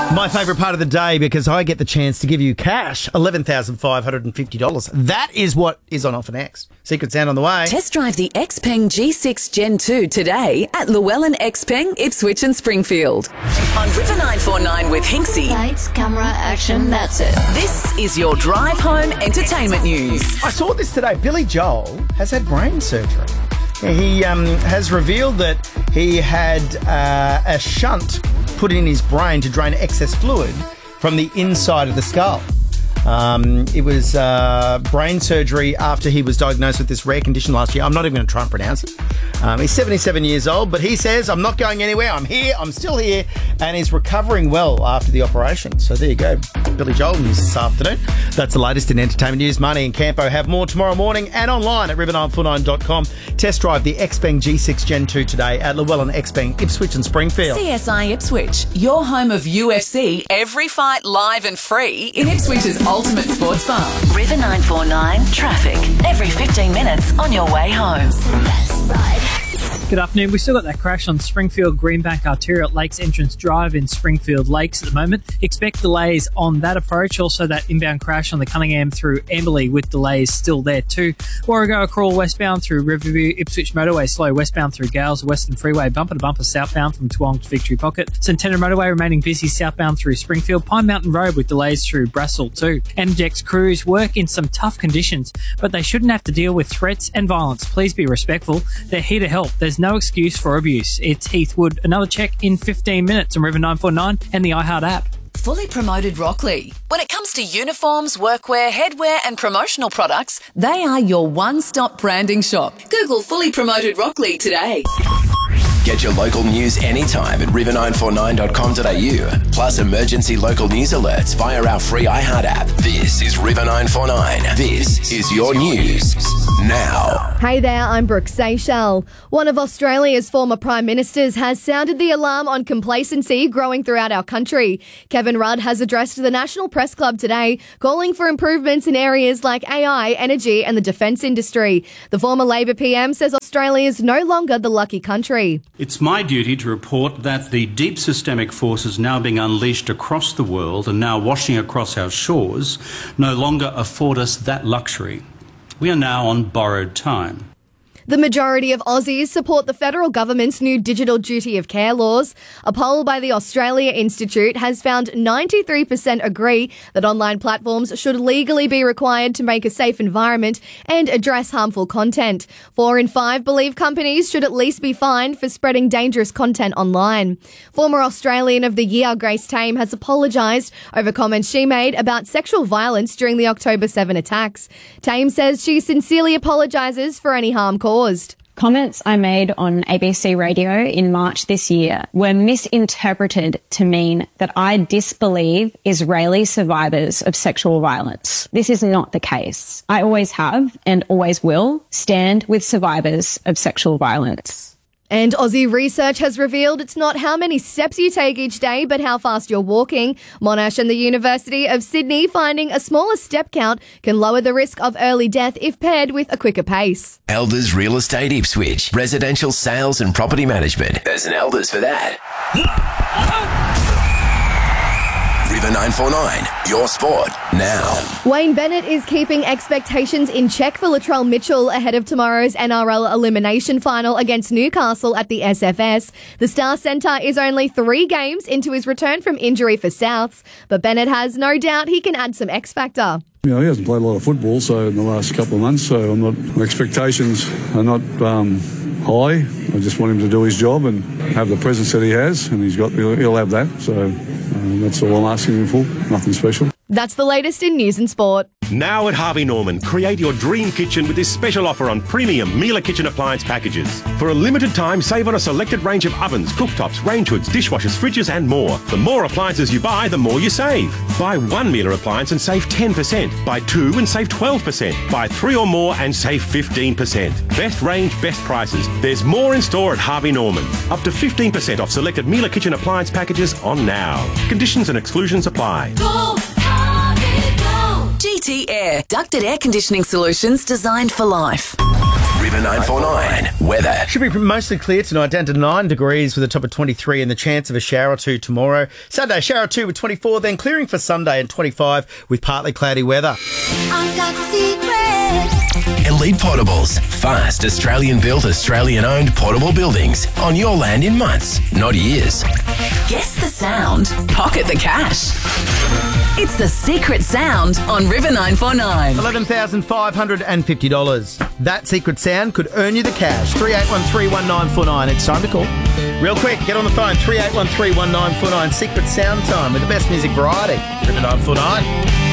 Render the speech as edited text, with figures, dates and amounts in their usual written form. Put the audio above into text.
My favourite part of the day, because I get the chance to give you cash, $11,550. That is what is on offer next. Secret Sound on the way. Test drive the Xpeng G6 Gen 2 today at Llewellyn Xpeng, Ipswich and Springfield. On River 949 with Hinksy. Lights, camera, action, that's it. This is your drive home entertainment news. I saw this today. Billy Joel has had brain surgery. He has revealed that he had a shunt put in his brain to drain excess fluid from the inside of the skull. It was brain surgery after he was diagnosed with this rare condition last year. I'm not even going to try and pronounce it. He's 77 years old, but he says, I'm not going anywhere. I'm here. I'm still here. And he's recovering well after the operation. So there you go. Billy Joel news this afternoon. That's the latest in entertainment news. Marnie and Campo have more tomorrow morning and online at river949.com. Test drive the Xpeng G6 Gen 2 today at Llewellyn Xpeng, Ipswich and Springfield. CSI Ipswich, your home of UFC. Every fight live and free in Ipswich's ultimate sports bar. River 949 traffic. Every 15 minutes on your way home. Good afternoon. We've still got that crash on Springfield Greenbank Arterial at Lakes Entrance Drive in Springfield Lakes at the moment. Expect delays on that approach. Also that inbound crash on the Cunningham through Amberley with delays still there too. Warrego Crawl westbound through Riverview, Ipswich Motorway slow westbound through Gales, Western Freeway bumper to bumper southbound from Toowong to Victory Pocket. Centennial Motorway remaining busy southbound through Springfield. Pine Mountain Road with delays through Brassel too. MJX crews work in some tough conditions, but they shouldn't have to deal with threats and violence. Please be respectful. They're here to help. There's no excuse for abuse. It's Heath Wood. Another check in 15 minutes on River 949 and the iHeart app. Fully Promoted Rockley. When it comes to uniforms, workwear, headwear and promotional products, they are your one-stop branding shop. Google Fully Promoted Rockley today. Get your local news anytime at river949.com.au. Plus emergency local news alerts via our free iHeart app. This is River 949. This is your news now. Hey there, I'm Brooke Seychelles. One of Australia's former Prime Ministers has sounded the alarm on complacency growing throughout our country. Kevin Rudd has addressed the National Press Club today, calling for improvements in areas like AI, energy and the defence industry. The former Labor PM says Australia is no longer the lucky country. It's my duty to report that the deep systemic forces now being unleashed across the world and now washing across our shores no longer afford us that luxury. We are now on borrowed time. The majority of Aussies support the federal government's new digital duty of care laws. A poll by the Australia Institute has found 93% agree that online platforms should legally be required to make a safe environment and address harmful content. 4 in 5 believe companies should at least be fined for spreading dangerous content online. Former Australian of the Year Grace Tame has apologised over comments she made about sexual violence during the October 7 attacks. Tame says she sincerely apologises for any harm caused. Comments I made on ABC Radio in March this year were misinterpreted to mean that I disbelieve Israeli survivors of sexual violence. This is not the case. I always have and always will stand with survivors of sexual violence. And Aussie research has revealed it's not how many steps you take each day, but how fast you're walking. Monash and the University of Sydney finding a smaller step count can lower the risk of early death if paired with a quicker pace. Elders Real Estate Ipswich. Residential sales and property management. There's an Elders for that. River 949, your sport now. Wayne Bennett is keeping expectations in check for Latrell Mitchell ahead of tomorrow's NRL elimination final against Newcastle at the SFS. The Star Centre is only 3 games into his return from injury for Souths, but Bennett has no doubt he can add some X factor. You know, he hasn't played a lot of football in the last couple of months, so my expectations are not high. I just want him to do his job and have the presence that he has, and he'll have that. So that's all I'm asking him for. Nothing special. That's the latest in news and sport. Now at Harvey Norman, create your dream kitchen with this special offer on premium Miele kitchen appliance packages. For a limited time, save on a selected range of ovens, cooktops, range hoods, dishwashers, fridges and more. The more appliances you buy, the more you save. Buy 1 Miele appliance and save 10%. Buy 2 and save 12%. Buy 3 or more and save 15%. Best range, best prices. There's more in store at Harvey Norman. Up to 15% off selected Miele kitchen appliance packages on now. Conditions and exclusions apply. Go! GT Air, ducted air conditioning solutions designed for life. River 949 weather. Should be mostly clear tonight, down to 9 degrees with a top of 23 and the chance of a shower or two tomorrow. Saturday, shower or two with 24, then clearing for Sunday and 25 with partly cloudy weather. Elite Portables. Fast, Australian-built, Australian-owned portable buildings on your land in months, not years. Guess the sound. Pocket the cash. It's the secret sound on River 949. $11,550. That secret sound could earn you the cash. 38131949. It's time to call. Real quick, get on the phone. 38131949. Secret sound time with the best music variety. River 949.